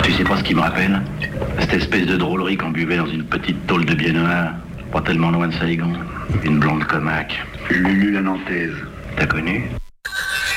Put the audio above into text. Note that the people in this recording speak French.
Tu sais pas ce qui me rappelle? Cette espèce de drôlerie qu'on buvait dans une petite tôle de biennois, pas tellement loin de Saigon. Une blonde comaque. Lulu la Nantaise. T'as connu?